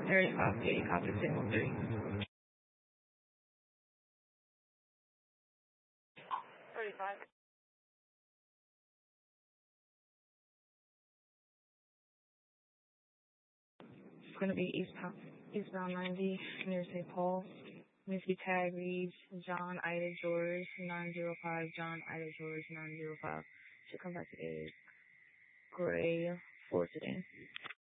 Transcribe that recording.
Area 5, Katie Copter 613. 35. It's going to be eastbound 90 near St. Paul. Missy tag reads John Ida George 905, John Ida George 905. Should come back to a gray Ford sedan.